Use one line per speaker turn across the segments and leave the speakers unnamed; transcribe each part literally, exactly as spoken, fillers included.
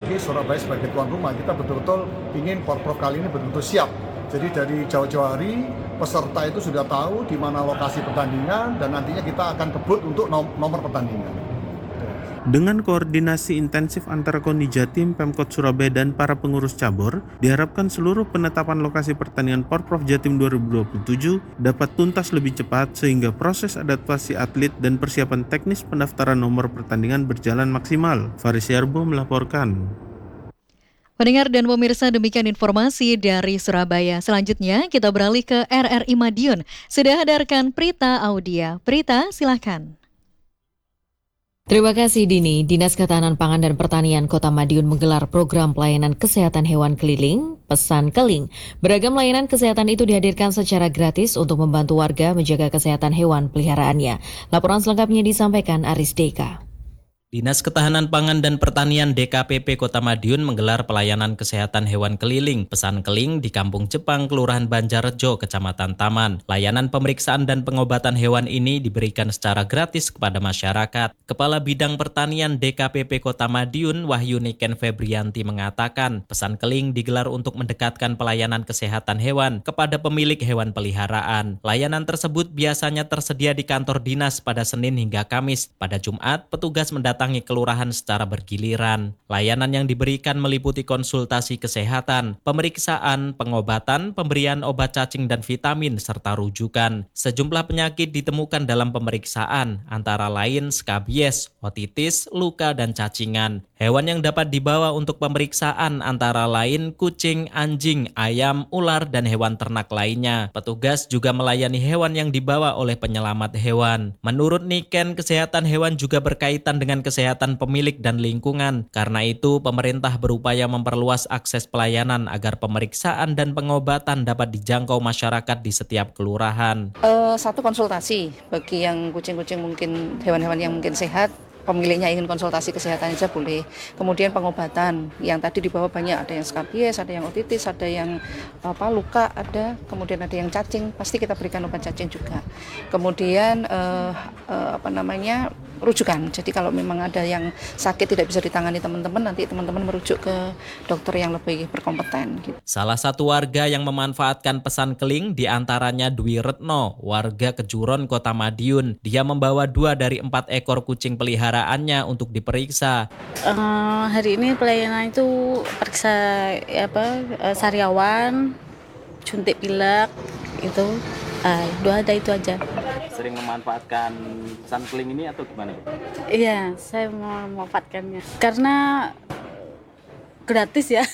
lagi Surabaya sebagai tuan rumah, kita betul-betul ingin Porprov kali ini betul-betul siap. Jadi dari jauh-jauh hari peserta itu sudah tahu di mana lokasi pertandingan dan nantinya kita akan kebut untuk nomor pertandingan.
Dengan koordinasi intensif antara Koni Jatim, Pemkot Surabaya dan para pengurus cabur, diharapkan seluruh penetapan lokasi pertandingan Porprov Jatim dua ribu dua puluh tujuh dapat tuntas lebih cepat sehingga proses adaptasi atlet dan persiapan teknis pendaftaran nomor pertandingan berjalan maksimal. Faris Yarbo melaporkan.
Pendengar dan pemirsa, demikian informasi dari Surabaya. Selanjutnya kita beralih ke R R I Madiun. Sudah hadirkan Prita Audia. Prita, silakan.
Terima kasih Dini. Dinas Ketahanan Pangan dan Pertanian Kota Madiun menggelar program pelayanan kesehatan hewan keliling, Pesan Keling. Beragam layanan kesehatan itu dihadirkan secara gratis untuk membantu warga menjaga kesehatan hewan peliharaannya. Laporan selengkapnya disampaikan Aris Deka.
Dinas Ketahanan Pangan dan Pertanian D K P P Kota Madiun menggelar pelayanan kesehatan hewan keliling, Pesan Keling di Kampung Jepang, Kelurahan Banjarrejo, Kecamatan Taman. Layanan pemeriksaan dan pengobatan hewan ini diberikan secara gratis kepada masyarakat. Kepala Bidang Pertanian D K P P Kota Madiun, Wahyu Niken Febrianti mengatakan, Pesan Keling digelar untuk mendekatkan pelayanan kesehatan hewan kepada pemilik hewan peliharaan. Layanan tersebut biasanya tersedia di kantor dinas pada Senin hingga Kamis. Pada Jumat, petugas mendatangi datangi kelurahan secara bergiliran. Layanan yang diberikan meliputi konsultasi kesehatan, pemeriksaan, pengobatan, pemberian obat cacing dan vitamin, serta rujukan. Sejumlah penyakit ditemukan dalam pemeriksaan, antara lain skabies, otitis, luka, dan cacingan. Hewan yang dapat dibawa untuk pemeriksaan antara lain kucing, anjing, ayam, ular, dan hewan ternak lainnya. Petugas juga melayani hewan yang dibawa oleh penyelamat hewan. Menurut Niken, kesehatan hewan juga berkaitan dengan kesehatan pemilik dan lingkungan. Karena itu, pemerintah berupaya memperluas akses pelayanan agar pemeriksaan dan pengobatan dapat dijangkau masyarakat di setiap kelurahan.
Uh, satu konsultasi bagi yang kucing-kucing mungkin hewan-hewan yang mungkin sehat, pemiliknya ingin konsultasi kesehatan saja boleh. Kemudian pengobatan yang tadi dibawa banyak, ada yang skabies, ada yang otitis, ada yang apa luka, ada kemudian ada yang cacing, pasti kita berikan obat cacing juga. Kemudian uh, uh, apa namanya rujukan. Jadi kalau memang ada yang sakit tidak bisa ditangani teman-teman, nanti teman-teman merujuk ke dokter yang lebih berkompeten. Gitu.
Salah satu warga yang memanfaatkan Pesan Keling diantaranya Dwi Retno, warga Kejuron, Kota Madiun. Dia membawa dua dari empat ekor kucing peliharaannya untuk diperiksa.
Uh, hari ini pelayanan itu periksa apa uh, sariawan, suntik pilek, itu uh, dua ada itu aja.
Sering memanfaatkan Pesan Keling ini atau gimana?
Iya, saya mau memanfaatkannya karena gratis ya.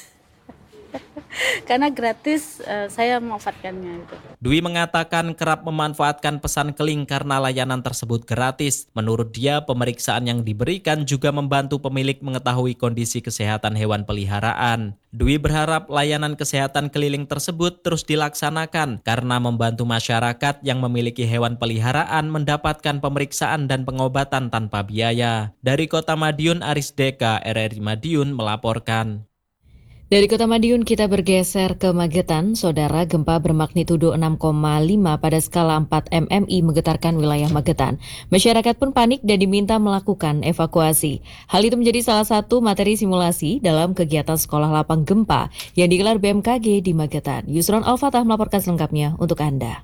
Karena gratis uh, saya memanfaatkannya itu.
Dwi mengatakan kerap memanfaatkan Pesan Keling karena layanan tersebut gratis. Menurut dia, pemeriksaan yang diberikan juga membantu pemilik mengetahui kondisi kesehatan hewan peliharaan. Dwi berharap layanan kesehatan keliling tersebut terus dilaksanakan karena membantu masyarakat yang memiliki hewan peliharaan mendapatkan pemeriksaan dan pengobatan tanpa biaya. Dari Kota Madiun, Aris Deka, R R I Madiun melaporkan.
Dari Kota Madiun kita bergeser ke Magetan. Saudara, gempa bermagnitudo enam koma lima pada skala empat M M I menggetarkan wilayah Magetan. Masyarakat pun panik dan diminta melakukan evakuasi. Hal itu menjadi salah satu materi simulasi dalam kegiatan sekolah lapang gempa yang digelar B M K G di Magetan. Yusron Al-Fatah melaporkan selengkapnya untuk Anda.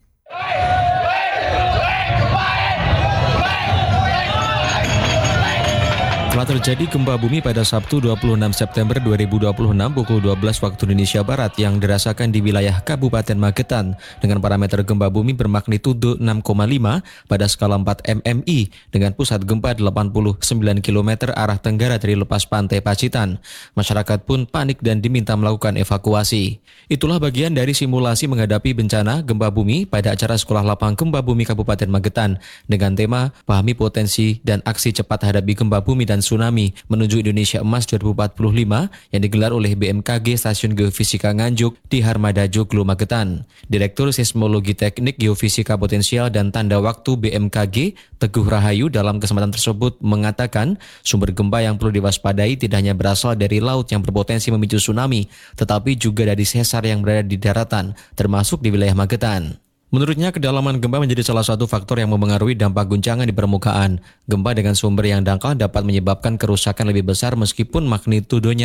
Telah terjadi gempa bumi pada Sabtu dua puluh enam September dua ribu dua puluh enam pukul dua belas waktu Indonesia Barat yang dirasakan di wilayah Kabupaten Magetan dengan parameter gempa bumi bermagnitudo enam koma lima pada skala empat M M I dengan pusat gempa delapan puluh sembilan kilometer arah tenggara dari lepas pantai Pacitan. Masyarakat pun panik dan diminta melakukan evakuasi. Itulah bagian dari simulasi menghadapi bencana gempa bumi pada acara Sekolah Lapang Gempa Bumi Kabupaten Magetan dengan tema Pahami Potensi dan Aksi Cepat Hadapi Gempa Bumi dan Tsunami menuju Indonesia Emas dua ribu empat puluh lima yang digelar oleh B M K G Stasiun Geofisika Nganjuk di Harmada Joglo Magetan. Direktur Seismologi Teknik Geofisika Potensial dan Tanda Waktu B M K G Teguh Rahayu dalam kesempatan tersebut mengatakan sumber gempa yang perlu diwaspadai tidak hanya berasal dari laut yang berpotensi memicu tsunami, tetapi juga dari sesar yang berada di daratan, termasuk di wilayah Magetan. Menurutnya, kedalaman gempa menjadi salah satu faktor yang mempengaruhi dampak guncangan di permukaan. Gempa dengan sumber yang dangkal dapat menyebabkan kerusakan lebih besar meskipun magnitudonya